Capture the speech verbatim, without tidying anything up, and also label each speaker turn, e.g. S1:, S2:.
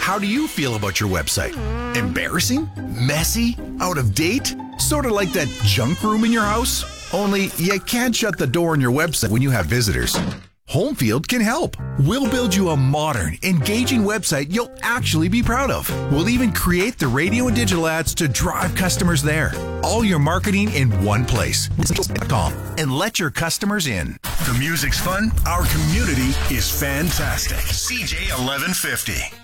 S1: How do you feel about your website? Embarrassing? Messy? Out of date? Sort of like that junk room in your house? Only you can't shut the door on your website when you have visitors. Homefield can help. We'll build you a modern, engaging website you'll actually be proud of. We'll even create the radio and digital ads to drive customers there. All your marketing in one place. And let your customers in.
S2: The music's fun. Our community is fantastic. C J eleven fifty.